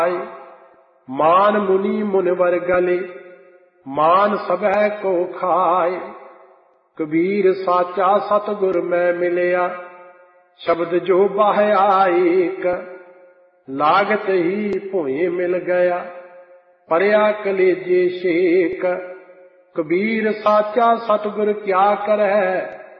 मान मुनि मुनिवर गले, मान सबह को खाए। कबीर साचा सतगुर मैं मिलिया, शब्द जो बाह आएक। लागत ही भोए मिल गया, परया कलेजे शेक। कबीर साचा सतगुर क्या करै,